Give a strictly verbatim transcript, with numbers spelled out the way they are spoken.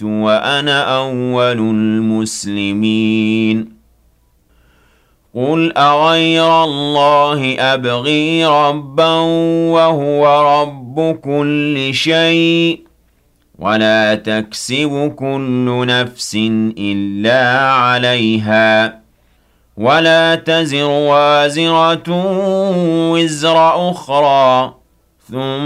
وأنا أول المسلمين قل أغير الله أبغي ربا وهو رب كل شيء ولا تكسب كل نفس إلا عليها ولا تزر وازرة وزر أخرى ثم